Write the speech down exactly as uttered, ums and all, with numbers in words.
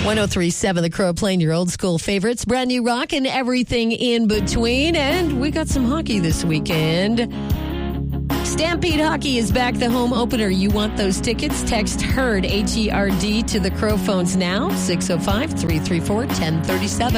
one oh three point seven The Crow playing your old school favorites. Brand new rock and everything in between. And we got some hockey this weekend. Stampede Hockey is back, the home opener. You want those tickets? Text HERD, H E R D, to the Crow phones now, six oh five, three three four, one oh three seven.